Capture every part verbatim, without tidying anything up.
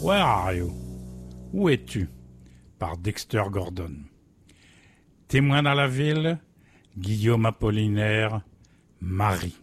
Where are you? Où es-tu? Par Dexter Gordon. Témoin dans la ville, Guillaume Apollinaire, Marie.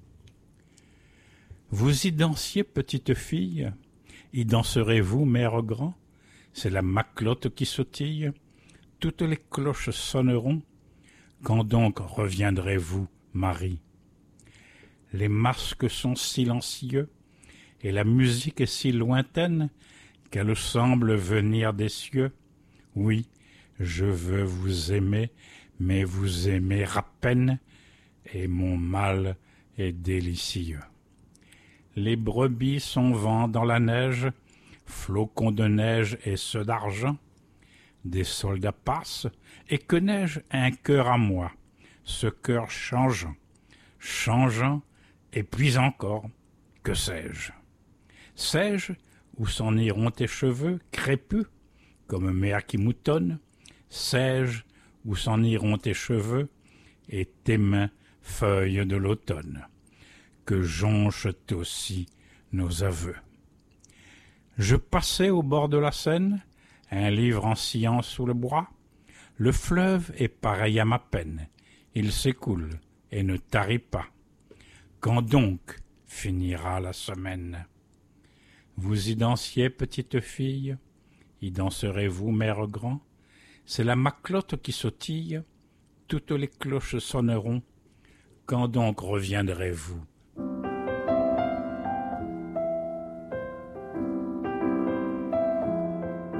Vous y dansiez, petite fille, y danserez-vous, mère grand? C'est la maclotte qui sautille, toutes les cloches sonneront. Quand donc reviendrez-vous, Marie? Les masques sont silencieux, et la musique est si lointaine qu'elle semble venir des cieux. Oui, je veux vous aimer, mais vous aimer à peine, et mon mal est délicieux. Les brebis sont vent dans la neige, flocons de neige et ceux d'argent. Des soldats passent, et que n'ai-je un cœur à moi, ce cœur changeant, changeant, et puis encore, que sais-je? Sais-je où s'en iront tes cheveux, crépus, comme mère qui moutonne? Sais-je où s'en iront tes cheveux, et tes mains, feuilles de l'automne, que jonchent aussi nos aveux? Je passais au bord de la Seine, un livre en science sous le bras. Le fleuve est pareil à ma peine, il s'écoule et ne tarit pas. Quand donc finira la semaine? Vous y dansiez, petite fille, y danserez-vous, mère grand? C'est la maclotte qui sautille, toutes les cloches sonneront. Quand donc reviendrez-vous?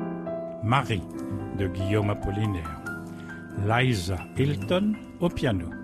Marie, de Guillaume Apollinaire. Liza Hilton au piano.